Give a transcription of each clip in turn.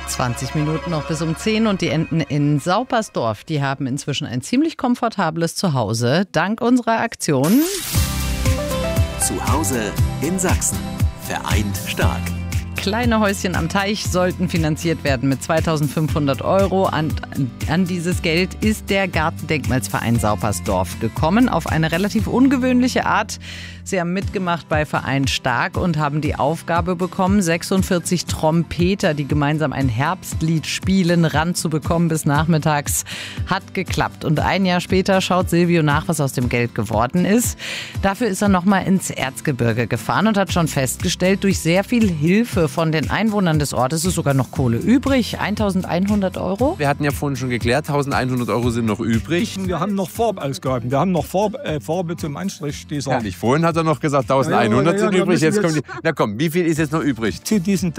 20 Minuten noch bis um 10 und die Enten in Saupersdorf, die haben inzwischen ein ziemlich komfortables Zuhause, dank unserer Aktion Zuhause in Sachsen. Vereint stark. Kleine Häuschen am Teich sollten finanziert werden mit 2.500 €. An dieses Geld ist der Gartendenkmalsverein Saupersdorf gekommen, auf eine relativ ungewöhnliche Art. Sie haben mitgemacht bei Verein Stark und haben die Aufgabe bekommen, 46 Trompeter, die gemeinsam ein Herbstlied spielen, ranzubekommen bis nachmittags. Hat geklappt. Und ein Jahr später schaut Silvio nach, was aus dem Geld geworden ist. Dafür ist er nochmal ins Erzgebirge gefahren und hat schon festgestellt, durch sehr viel Hilfe von den Einwohnern des Ortes ist sogar noch Kohle übrig. 1.100 €. Wir hatten ja vorhin schon geklärt, 1.100 € sind noch übrig. Wir haben noch Farbausgaben. Wir haben noch Farbe zum Anstrich dieser. Ja, vorhin hat er noch gesagt, 1.100 sind übrig. Jetzt kommen die. Na komm, wie viel ist jetzt noch übrig? Zu diesen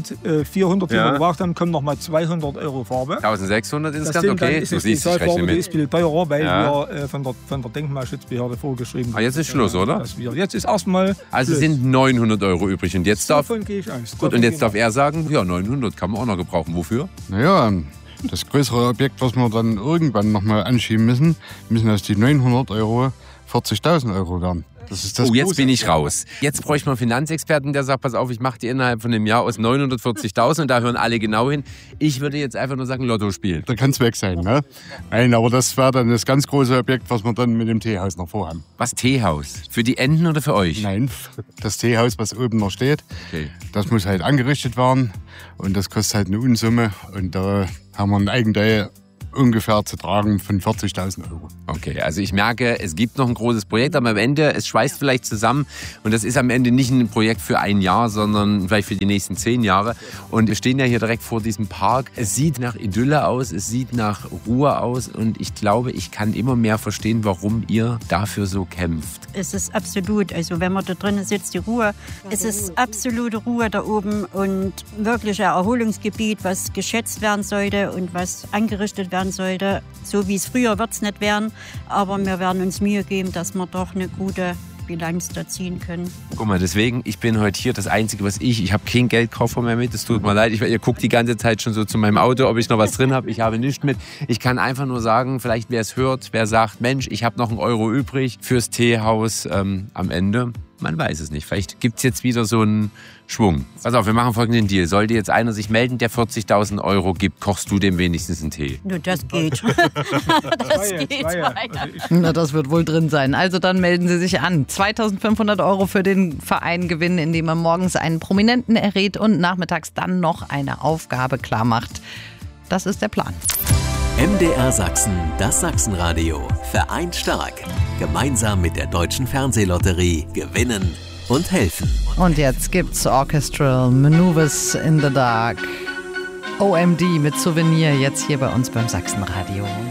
1.400, die wir gebraucht haben, kommen noch mal 200 € Farbe. 1.600 insgesamt, okay. Du siehst, ich rechne mit. Die ist ein bisschen teurer, weil wir von der Denkmalschutzbehörde vorgeschrieben haben. Jetzt ist Schluss, oder? Jetzt ist erstmal. Also sind 900 € übrig. Und jetzt davon gehe ich aus. Gut, und jetzt darf er sagen, ja, 900 kann man auch noch gebrauchen. Wofür? Naja, das größere Objekt, was wir dann irgendwann nochmal anschieben müssen aus die 900 € 40.000 € werden. Das ist das jetzt bin ich raus. Jetzt bräuchte man einen Finanzexperten, der sagt, pass auf, ich mache dir innerhalb von einem Jahr aus 940.000 und da hören alle genau hin. Ich würde jetzt einfach nur sagen, Lotto spielen. Da kann es weg sein, ne? Nein, aber das wäre dann das ganz große Objekt, was wir dann mit dem Teehaus noch vorhaben. Was Teehaus? Für die Enten oder für euch? Nein, das Teehaus, was oben noch steht, das muss halt angerichtet werden und das kostet halt eine Unsumme und da haben wir einen Eigenteil ungefähr zu tragen von 40.000 €. Okay, also ich merke, es gibt noch ein großes Projekt, aber am Ende, es schweißt vielleicht zusammen und das ist am Ende nicht ein Projekt für ein Jahr, sondern vielleicht für die nächsten 10 Jahre. Und wir stehen ja hier direkt vor diesem Park. Es sieht nach Idylle aus, es sieht nach Ruhe aus und ich glaube, ich kann immer mehr verstehen, warum ihr dafür so kämpft. Es ist absolut, also wenn man da drinnen sitzt, die Ruhe, es ist absolute Ruhe da oben und wirklich ein Erholungsgebiet, was geschätzt werden sollte und was angerichtet werden sollte. So wie es früher wird es nicht werden, aber wir werden uns Mühe geben, dass wir doch eine gute Bilanz da ziehen können. Guck mal, deswegen, ich bin heute hier. Das Einzige, was ich habe keinen Geldkoffer mehr mit, es tut mir leid. Ihr guckt die ganze Zeit schon so zu meinem Auto, ob ich noch was drin habe. Ich habe nichts mit. Ich kann einfach nur sagen, vielleicht wer es hört, wer sagt, Mensch, ich habe noch 1 € übrig fürs Teehaus am Ende. Man weiß es nicht. Vielleicht gibt es jetzt wieder so einen Schwung. Pass auf, wir machen folgenden Deal. Sollte jetzt einer sich melden, der 40.000 € gibt, kochst du dem wenigstens einen Tee? Nur das geht. Das geht weiter. Na, das wird wohl drin sein. Also dann melden Sie sich an. 2.500 € für den Verein gewinnen, indem er morgens einen Prominenten errät und nachmittags dann noch eine Aufgabe klar macht. Das ist der Plan. MDR Sachsen, das Sachsenradio. Vereint stark. Gemeinsam mit der Deutschen Fernsehlotterie gewinnen und helfen. Und jetzt gibt's Orchestral Maneuvers in the Dark. OMD mit Souvenir jetzt hier bei uns beim Sachsenradio.